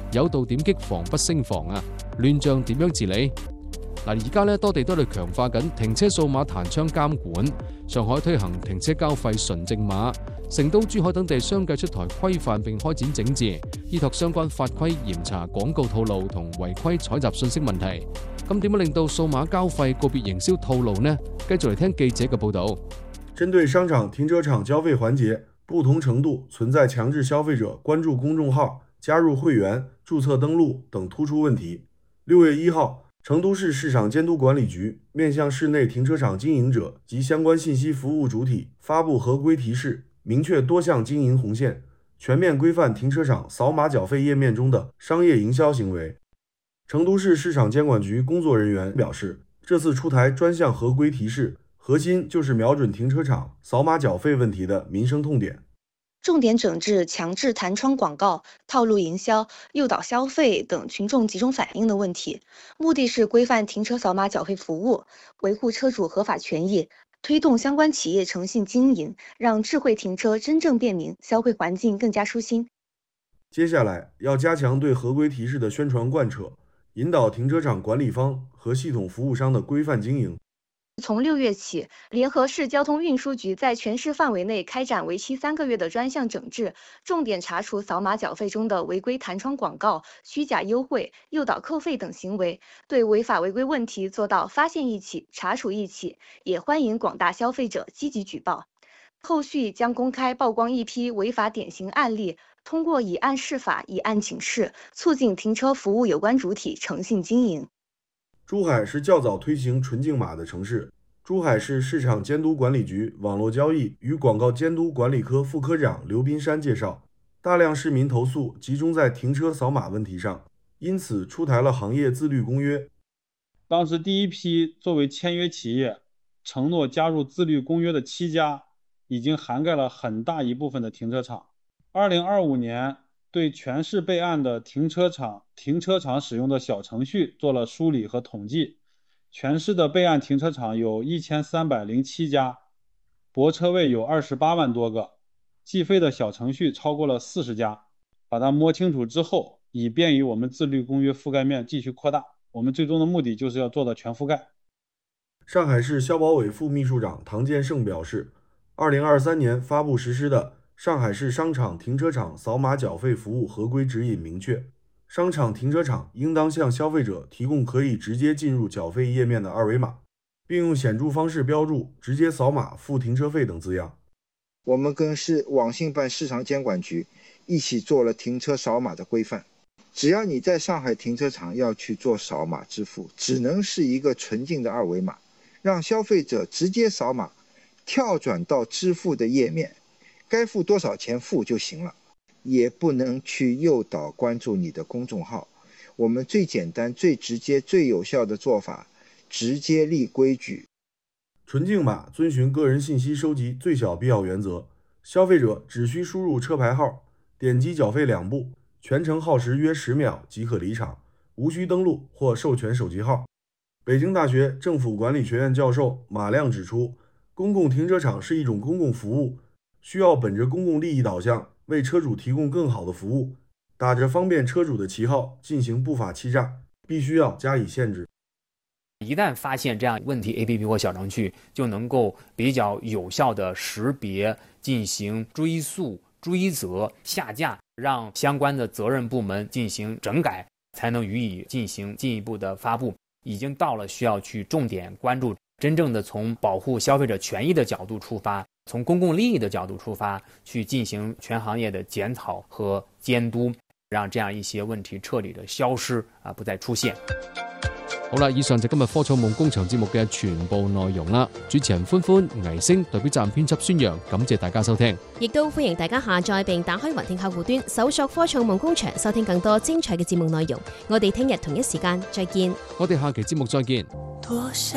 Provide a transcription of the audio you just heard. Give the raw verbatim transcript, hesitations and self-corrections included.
有道點擊防不勝防啊！亂象點樣治理？嗱，而家咧多地都喺度強化緊停車數碼彈窗監管。上海推行停車交費純正碼，成都、珠海等地相繼出台規範並開展整治，依託相關法規嚴查廣告套路同違規採集信息問題。咁點樣令到數碼交費個別營銷套路呢？繼續嚟聽記者嘅報導。 針對商場停車場交費環節不同程度存在強制消費者關注公眾號、加入會員、註冊登錄等突出問題，六月一號，成都市市場監督管理局面向市內停車場經營者及相關信息服務主體發布合規提示，明確多項經營紅線，全面規範停車場掃碼繳費頁面中的商業營銷行為。成都市市場監管局工作人員表示，這次出台專項合規提示，核心就是瞄準停車場掃碼繳費問題的民生痛點， 重點整治強制彈窗廣告、套路營銷、誘導消費等群眾集中反映的問題，目的是規範停車掃碼繳費服務，維護車主合法權益，推動相關企業誠信經營，讓智慧停車真正便民，消費環境更加舒心。 接下來要加強對合規提示的宣傳貫徹，引導停車場管理方和系統服務商的規範經營。 從六月起，聯合市交通運輸局在全市範圍內開展為期三個月的專項整治，重點查處掃碼繳費中的違規彈窗廣告、虛假優惠、誘導扣費等行為，對違法違規問題做到發現一起、查處一起，也歡迎廣大消費者積極舉報。後續將公開曝光一批違法典型案例，通過以案釋法、以案警示，促進停車服務有關主體誠信經營。 珠海是較早推行純淨碼的城市。珠海市市場監督管理局網絡交易與廣告監督管理科副科長劉斌山介紹，大量市民投訴集中在停車掃碼問題上，因此出台了行業自律公約。 當時第一批作為簽約企業承諾加入自律公約的七家，已經涵蓋了很大一部分的停車場。二零二五年對全市備案的停車場停車場使用的小程序做了梳理和統計，全市的備案停車場有一千三百零七家，泊車位有二十八萬多個，計費的小程序超過了四十家。把它摸清楚之後，以便於我們自律公約覆蓋面繼續擴大。我們最終的目的就是要做到全覆蓋。 上海市消保委副秘書長唐建勝表示，二零二三年發布實施的上海市商場停車場掃碼繳費服務合規指引明確，商場停車場應當向消費者提供可以直接進入繳費頁面的二維碼，並用顯著方式標注直接掃碼付停車費等字樣。 我們跟市網信辦市場監管局一起做了停車掃碼的規範，只要你在上海停車場要去做掃碼支付，只能是一個純淨的二維碼，讓消費者直接掃碼跳轉到支付的頁面，該付多少錢付就行了，也不能去誘導關注你的公眾號。我們最簡單、最直接、最有效的做法，直接立規矩。 純淨碼遵循個人信息收集最小必要原則，消費者只需輸入車牌號，點擊繳費兩步，全程耗時約十秒即可離場，無需登錄或授權手機號。北京大學政府管理學院教授馬亮指出，公共停車場是一種公共服務，需要本着公共利益導向，為車主提供更好的服務，打着方便車主的旗號進行不法欺詐，必須要加以限制。 一旦發現這樣問題 A P P 或小程序，就能夠比較有效的識別，進行追溯、追責、下架，讓相關的責任部門進行整改，才能予以進行進一步的發布。已經到了需要去重點關注，真正的從保護消費者權益的角度出發，從公共利益的角度出發，去進行全行業的檢討和監督，讓這樣一些問題徹底的消失啊，不再出現。 好啦，以上就今日科創夢工場節目嘅全部內容啦。主持人歡歡、倪星代表站編輯宣揚，感謝大家收聽。 亦都歡迎大家下載並打開雲聽客戶端，搜索科創夢工場，收聽更多精彩嘅節目內容。我哋聽日同一時間再見。 我哋下期節目再見。